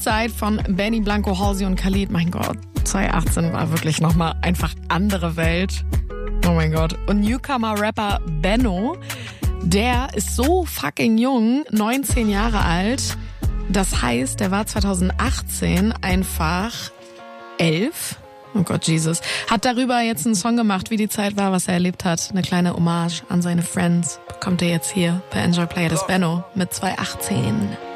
Suicide von Benny Blanco, Halsey und Khalid. Mein Gott, 2018 war wirklich nochmal einfach andere Welt. Oh mein Gott. Und Newcomer-Rapper Benno, der ist so fucking jung, 19 Jahre alt. Das heißt, der war 2018 einfach 11. Oh Gott, Jesus. Hat darüber jetzt einen Song gemacht, wie die Zeit war, was er erlebt hat. Eine kleine Hommage an seine Friends. Bekommt er jetzt hier bei Enjoy Play. Das Benno mit 2018.